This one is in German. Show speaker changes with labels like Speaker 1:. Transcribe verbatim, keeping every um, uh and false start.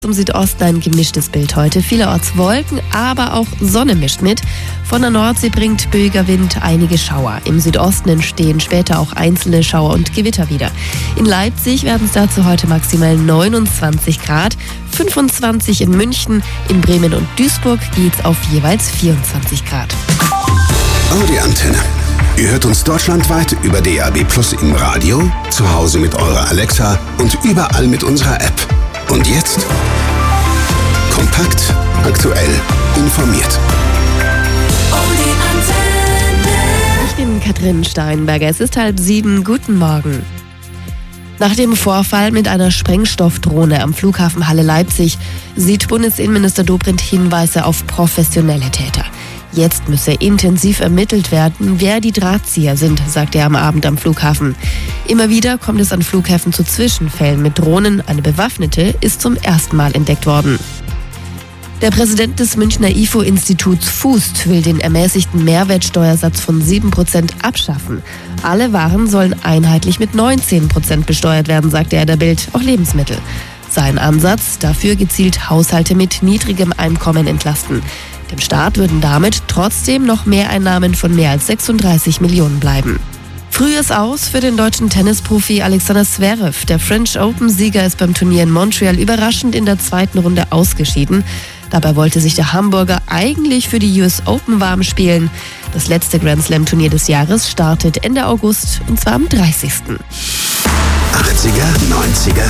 Speaker 1: Zum Südosten ein gemischtes Bild heute. Vielerorts Wolken, aber auch Sonne mischt mit. Von der Nordsee bringt böiger Wind einige Schauer. Im Südosten entstehen später auch einzelne Schauer und Gewitter wieder. In Leipzig werden es dazu heute maximal neunundzwanzig Grad, fünfundzwanzig in München, in Bremen und Duisburg geht es auf jeweils vierundzwanzig Grad.
Speaker 2: Audi Antenne. Ihr hört uns deutschlandweit über D A B Plus im Radio, zu Hause mit eurer Alexa und überall mit unserer App. Und jetzt kompakt, aktuell, informiert.
Speaker 1: Ich bin Katrin Steinberger. Es ist halb sieben. Guten Morgen. Nach dem Vorfall mit einer Sprengstoffdrohne am Flughafen Halle-Leipzig sieht Bundesinnenminister Dobrindt Hinweise auf professionelle Täter. Jetzt müsse intensiv ermittelt werden, wer die Drahtzieher sind, sagte er am Abend am Flughafen. Immer wieder kommt es an Flughäfen zu Zwischenfällen mit Drohnen. Eine bewaffnete ist zum ersten Mal entdeckt worden. Der Präsident des Münchner I F O-Instituts Fußt will den ermäßigten Mehrwertsteuersatz von sieben Prozent abschaffen. Alle Waren sollen einheitlich mit neunzehn Prozent besteuert werden, sagte er der Bild, auch Lebensmittel. Sein Ansatz, dafür gezielt Haushalte mit niedrigem Einkommen entlasten. Dem Staat würden damit trotzdem noch Mehreinnahmen von mehr als sechsunddreißig Millionen bleiben. Frühes Aus für den deutschen Tennisprofi Alexander Zverev. Der French Open-Sieger ist beim Turnier in Montreal überraschend in der zweiten Runde ausgeschieden. Dabei wollte sich der Hamburger eigentlich für die U S Open warm spielen. Das letzte Grand Slam-Turnier des Jahres startet Ende August, und zwar am dreißigsten
Speaker 2: achtziger, neunziger,